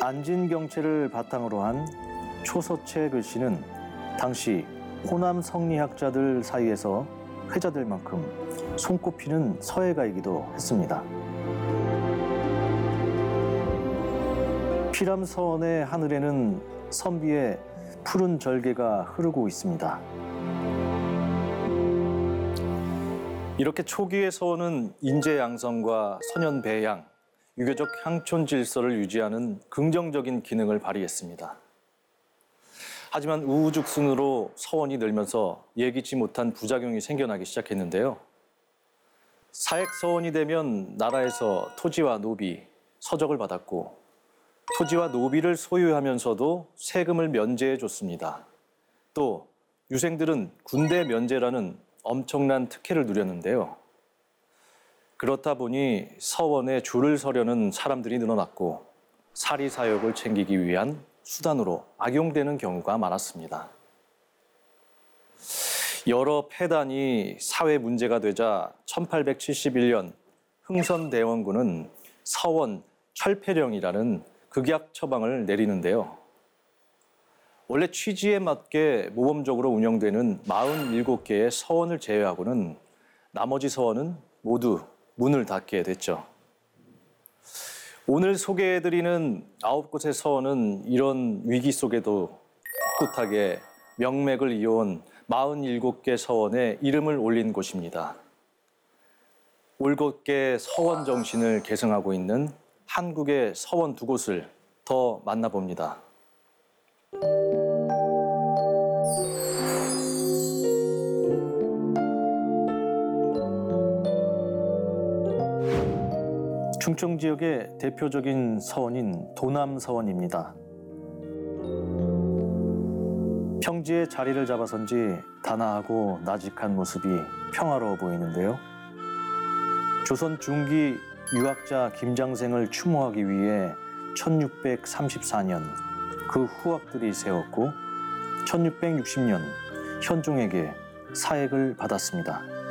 안진경체를 바탕으로 한 초서체 글씨는 당시 호남 성리학자들 사이에서 회자될 만큼 손꼽히는 서예가이기도 했습니다. 피람서원의 하늘에는 선비의 푸른 절개가 흐르고 있습니다. 이렇게 초기의 서원은 인재 양성과 선연 배양, 유교적 향촌 질서를 유지하는 긍정적인 기능을 발휘했습니다. 하지만 우후죽순으로 서원이 늘면서 예기치 못한 부작용이 생겨나기 시작했는데요. 사액서원이 되면 나라에서 토지와 노비, 서적을 받았고 토지와 노비를 소유하면서도 세금을 면제해 줬습니다. 또 유생들은 군대 면제라는 엄청난 특혜를 누렸는데요. 그렇다 보니 서원에 줄을 서려는 사람들이 늘어났고 사리사욕을 챙기기 위한 수단으로 악용되는 경우가 많았습니다. 여러 폐단이 사회 문제가 되자 1871년 흥선대원군은 서원 철폐령이라는 극약 처방을 내리는데요. 원래 취지에 맞게 모범적으로 운영되는 47개의 서원을 제외하고는 나머지 서원은 모두 문을 닫게 됐죠. 오늘 소개해드리는 9곳의 서원은 이런 위기 속에도 꿋꿋하게 명맥을 이어온 47개 서원에 이름을 올린 곳입니다. 올곧게 서원 정신을 계승하고 있는 한국의 서원 두 곳을 더 만나봅니다. 충청 지역의 대표적인 서원인 도남서원입니다. 평지에 자리를 잡아선지 단아하고 나직한 모습이 평화로워 보이는데요. 조선 중기 유학자 김장생을 추모하기 위해 1634년 그 후학들이 세웠고 1660년 현종에게 사액을 받았습니다.